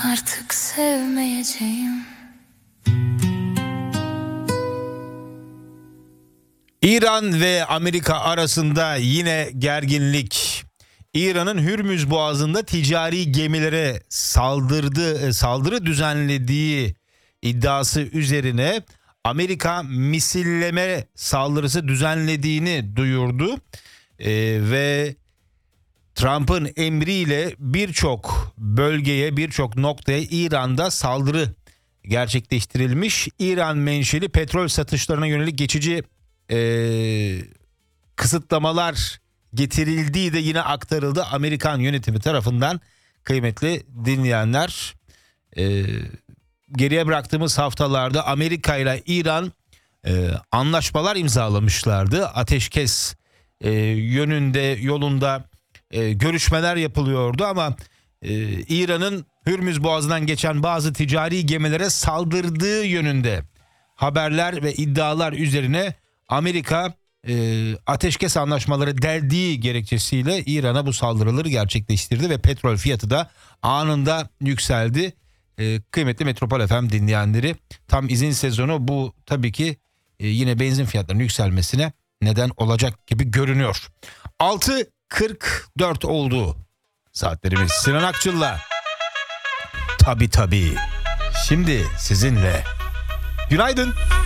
Artık sevmeyeceğim. İran ve Amerika arasında yine gerginlik. İran'ın Hürmüz Boğazı'nda ticari gemilere saldırı düzenlediği iddiası üzerine Amerika misilleme saldırısı düzenlediğini duyurdu. Ve Trump'ın emriyle birçok bölgeye, birçok noktaya İran'da saldırı gerçekleştirilmiş. İran menşeli petrol satışlarına yönelik geçici kısıtlamalar getirildiği de yine aktarıldı Amerikan yönetimi tarafından. Kıymetli dinleyenler, geriye bıraktığımız haftalarda Amerika ile İran anlaşmalar imzalamışlardı. Ateşkes yolunda görüşmeler yapılıyordu ama İran'ın Hürmüz Boğazı'ndan geçen bazı ticari gemilere saldırdığı yönünde haberler ve iddialar üzerine Amerika ateşkes anlaşmaları deldiği gerekçesiyle İran'a bu saldırıları gerçekleştirdi ve petrol fiyatı da anında yükseldi. Kıymetli Metropol FM dinleyenleri, tam izin sezonu, bu tabii ki yine benzin fiyatlarının yükselmesine neden olacak gibi görünüyor. 6.44 oldu saatlerimiz. Sinan Akçıl'la tabii şimdi sizinle. Günaydın.